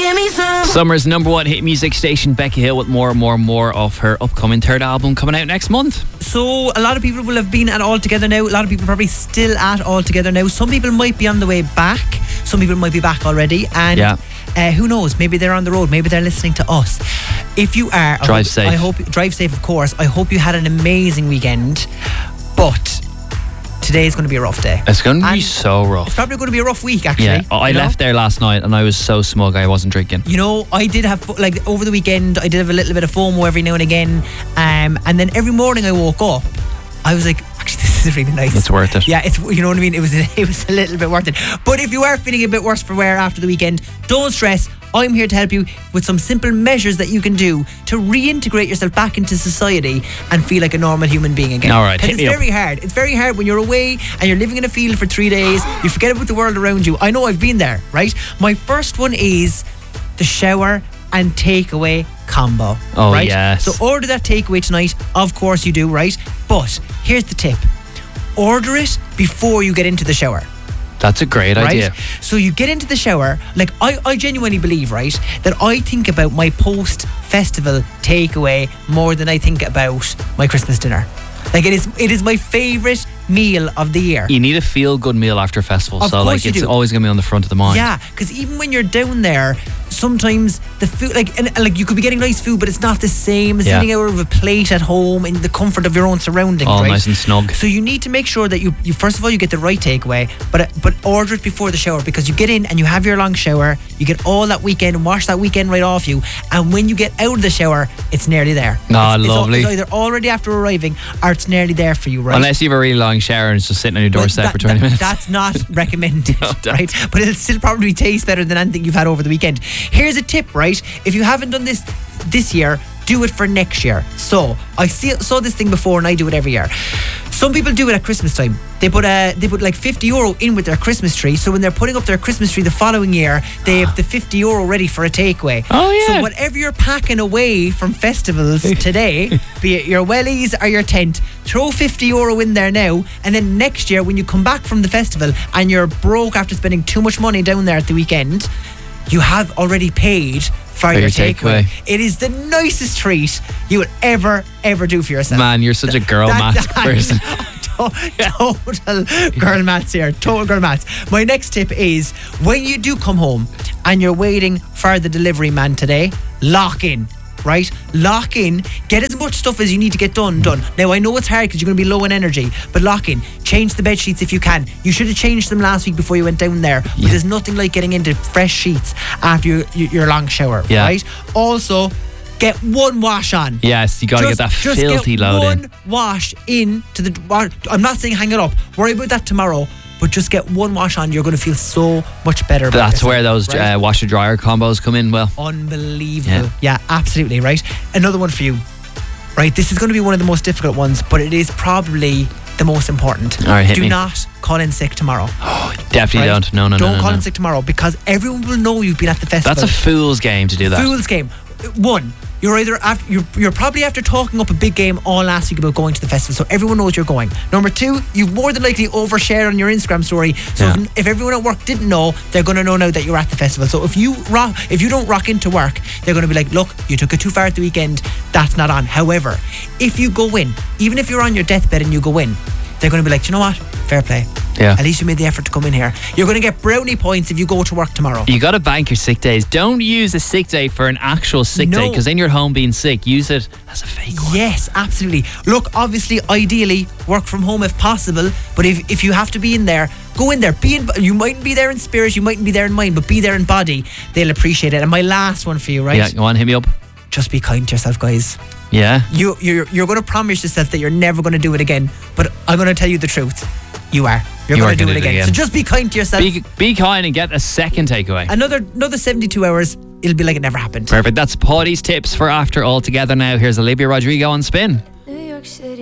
give me some. Summer's number one hit music station, Becky Hill, with more of her upcoming third album coming out next month. So a lot of people will have been at All Together now. A lot of people probably still at All Together now. Some people might be on the way back. Some people might be back already. And who knows? Maybe they're on the road. Maybe they're listening to us. If you are, drive safe. I hope drive safe, of course. I hope you had an amazing weekend. But today is going to be a rough day. It's going to be so rough. It's probably going to be a rough week, actually. Yeah, I left there last night and I was so smug I wasn't drinking. You know, I did have, like, over the weekend, I did have a little bit of FOMO every now and again. And then every morning I woke up, I was like, actually, this is really nice. It's worth it. Yeah, it's, you know what I mean? It was a little bit worth it. But if you are feeling a bit worse for wear after the weekend, don't stress. I'm here to help you with some simple measures that you can do to reintegrate yourself back into society and feel like a normal human being again. All right, hit it's me very up. hard. It's very hard when you're away and you're living in a field for 3 days. You forget about the world around you. I know, I've been there, right? My first one is the shower and takeaway combo. Oh, right? yes. So order that takeaway tonight. Of course you do, right? But here's the tip. Order it before you get into the shower. That's a great idea. So you get into the shower, like I genuinely believe, right, that I think about my post-festival takeaway more than I think about my Christmas dinner. Like, it is my favourite meal of the year. You need a feel-good meal after a festival, of so like it's always going to be on the front of the mind. Yeah, because even when you're down there, sometimes the food, like you could be getting nice food, but it's not the same as eating out of a plate at home in the comfort of your own surroundings. All right? nice and snug. So you need to make sure that you first of all you get the right takeaway, but order it before the shower, because you get in and you have your long shower, you get all that weekend and wash that weekend right off you, and when you get out of the shower, it's nearly there. Lovely. It's either already after arriving or it's nearly there for you, right? Unless you have a really long shower and it's just sitting on your doorstep for 20 minutes. That's not recommended, No, right? But it'll still probably taste better than anything you've had over the weekend. Here's a tip, right? If you haven't done this year, do it for next year. So I saw this thing before and I do it every year. Some people do it at Christmas time. They put like €50 in with their Christmas tree. So when they're putting up their Christmas tree the following year, they have the €50 ready for a takeaway. Oh yeah. So whatever you're packing away from festivals today, be it your wellies or your tent, throw €50 in there now, and then next year when you come back from the festival and you're broke after spending too much money down there at the weekend, you have already paid for your takeaway. It is the nicest treat you will ever do for yourself. Man, you're such a girl math person. Total girl maths here. Total girl maths. My next tip is, when you do come home and you're waiting for the delivery man today, lock in. Right? Lock in. Get as much stuff as you need to get done. Now, I know it's hard because you're going to be low in energy, but lock in. Change the bed sheets if you can. You should have changed them last week before you went down there. But there's nothing like getting into fresh sheets after your long shower. Right? Also, get one wash on. Yes, you got to get that filthy load in. Just get one wash into the... I'm not saying hang it up. Worry about that tomorrow. But just get one wash on. You're going to feel so much better about That's yourself, where those right? washer-dryer combos come in well. Unbelievable. Yeah, absolutely, right? Another one for you. Right, this is going to be one of the most difficult ones, but it is probably the most important. All right, hit me. Do not call in sick tomorrour. Oh, definitely don't. No. Don't call in sick tomorrow, because everyone will know you've been at the festival. That's a fool's game to do that. Fool's game. One, you're either after you're probably after talking up a big game all last week about going to the festival, so everyone knows you're going. Number two, you've more than likely overshared on your Instagram story, so if everyone at work didn't know, they're going to know now that you're at the festival. So if you don't rock into work, they're going to be like, look, you took it too far at the weekend, that's not on. However, if you go in, even if you're on your deathbed and you go in, they're going to be like, do you know what? Fair play. Yeah. At least you made the effort to come in here. You're going to get brownie points if you go to work tomorrow. You got to bank your sick days. Don't use a sick day for an actual sick day, because then you're home being sick. Use it as a fake one. Yes, absolutely. Look, obviously, ideally, work from home if possible. But if you have to be in there, go in there. You mightn't be there in spirit, you mightn't be there in mind, but be there in body. They'll appreciate it. And my last one for you, right? Yeah, go on, hit me up. Just be kind to yourself, guys. Yeah. You're going to promise yourself that you're never going to do it again. But I'm going to tell you the truth. You are. You're going to do it again. So just be kind to yourself. Be kind and get a second takeaway. Another 72 hours, it'll be like it never happened. Perfect. That's Paddy's tips for after All Together now. Here's Olivia Rodrigo on Spin. New York City.